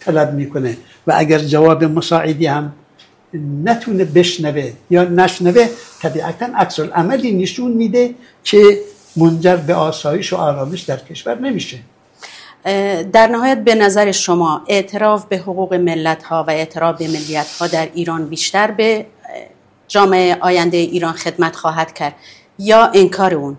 طلب میکنه و اگر جواب مساعدی هم نتونه بشنوه یا نشنوه، طبیعتا عکس العملی نشون میده که منجر به آسایش و آرامش در کشور نمیشه. در نهایت به نظر شما اعتراف به حقوق ملت ها و اعتراف به ملیت ها در ایران بیشتر به جامعه آینده ایران خدمت خواهد کرد یا انکار اون؟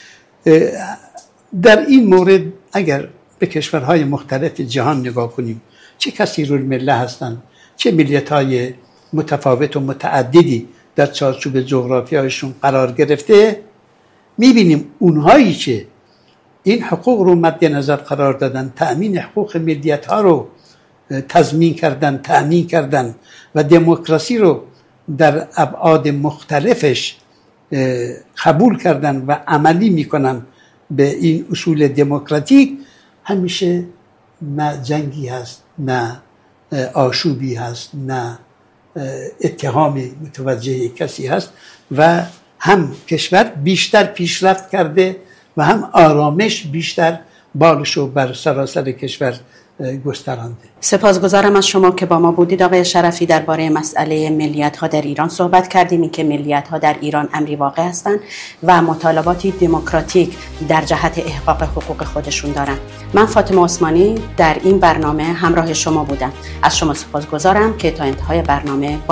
در این مورد اگر به کشورهای مختلف جهان نگاه کنیم، چه کثیرالملت هستند، چه ملیت‌های متفاوت و متعددی در چارچوب جغرافیایشون قرار گرفته، می‌بینیم اونهایی که این حقوق رو مد نظر قرار دادن، تأمین حقوق ملیت‌ها رو تضمین کردن، تأمین کردن و دموکراسی رو در ابعاد مختلفش قبول کردن و عملی میکنن به این اصول دموکراتیک، همیشه نه جنگی هست، نه آشوبی هست، نه اتهام متوجه کسی هست و هم کشور بیشتر پیشرفت کرده و هم آرامش بیشتر بالشو بر سراسر کشور گسترانده. سپاسگزارم از شما که با ما بودید آقای شرفی. درباره مسئله ملیت ها در ایران صحبت کردیم، این که ملیت ها در ایران امری واقع هستند و مطالباتی دموکراتیک در جهت احقاق حقوق خودشون دارن. من فاطمه عثمانی در این برنامه همراه شما بودم. از شما سپاسگزارم که تا انتهای برنامه با